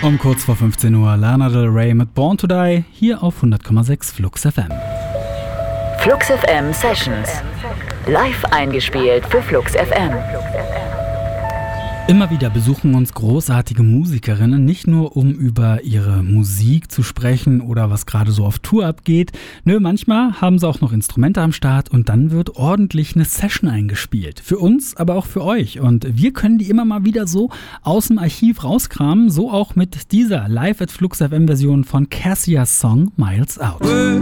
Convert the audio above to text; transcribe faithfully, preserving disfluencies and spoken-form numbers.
Um kurz vor fünfzehn Uhr Lana Del Rey mit Born to Die, hier auf hundert Komma sechs Flux F M. Flux F M Sessions. Live eingespielt für Flux F M. Immer wieder besuchen uns großartige Musikerinnen, nicht nur um über ihre Musik zu sprechen oder was gerade so auf Tour abgeht. Nö, manchmal haben sie auch noch Instrumente am Start und dann wird ordentlich eine Session eingespielt. Für uns, aber auch für euch. Und wir können die immer mal wieder so aus dem Archiv rauskramen. So auch mit dieser Live at Flux F M Version von Cassias Song Miles Out.